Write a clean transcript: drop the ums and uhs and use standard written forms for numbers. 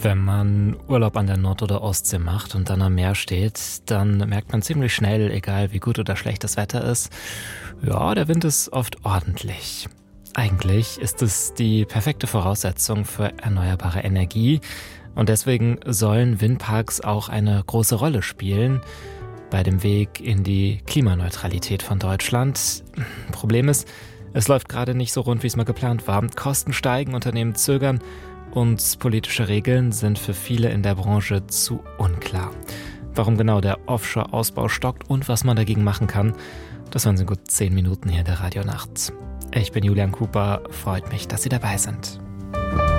Wenn man Urlaub an der Nord- oder Ostsee macht und dann am Meer steht, dann merkt man ziemlich schnell, egal wie gut oder schlecht das Wetter ist, ja, der Wind ist oft ordentlich. Eigentlich ist es die perfekte Voraussetzung für erneuerbare Energie und deswegen sollen Windparks auch eine große Rolle spielen bei dem Weg in die Klimaneutralität von Deutschland. Problem ist, es läuft gerade nicht so rund, wie es mal geplant war. Kosten steigen, Unternehmen zögern und politische Regeln sind für viele in der Branche zu unklar. Warum genau der Offshore-Ausbau stockt und was man dagegen machen kann, das hören Sie in gut 10 Minuten hier in der Radionacht. Ich bin Julian Cooper, freut mich, dass Sie dabei sind.